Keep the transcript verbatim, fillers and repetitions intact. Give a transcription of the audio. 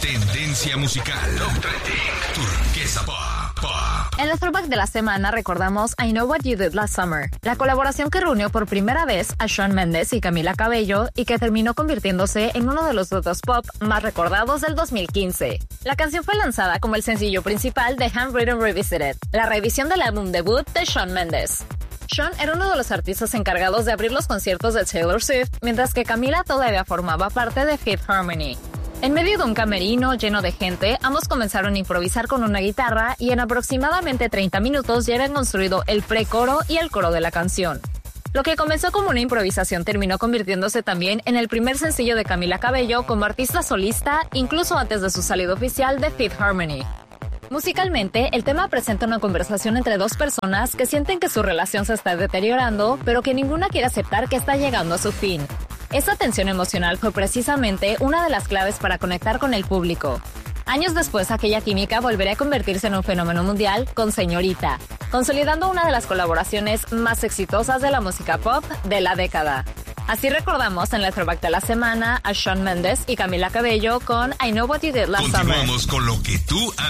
Tendencia musical. Top trending. Turquesa Pop. Pop. En el throwback de la semana recordamos I Know What You Did Last Summer, la colaboración que reunió por primera vez a Shawn Mendes y Camila Cabello y que terminó convirtiéndose en uno de los duetos pop más recordados del dos mil quince. La canción fue lanzada como el sencillo principal de Handwritten Revisited, la reedición del álbum debut de Shawn Mendes. Shawn era uno de los artistas encargados de abrir los conciertos de Taylor Swift, mientras que Camila todavía formaba parte de Fifth Harmony. En medio de un camerino lleno de gente, ambos comenzaron a improvisar con una guitarra y en aproximadamente treinta minutos ya habían construido el precoro y el coro de la canción. Lo que comenzó como una improvisación terminó convirtiéndose también en el primer sencillo de Camila Cabello como artista solista, incluso antes de su salida oficial de Fifth Harmony. Musicalmente, el tema presenta una conversación entre dos personas que sienten que su relación se está deteriorando, pero que ninguna quiere aceptar que está llegando a su fin. Esa tensión emocional fue precisamente una de las claves para conectar con el público. Años después, aquella química volvería a convertirse en un fenómeno mundial con Señorita, consolidando una de las colaboraciones más exitosas de la música pop de la década. Así recordamos en el throwback de la semana a Shawn Mendes y Camila Cabello con I Know What You Did Last Summer. Continuamos con lo que tú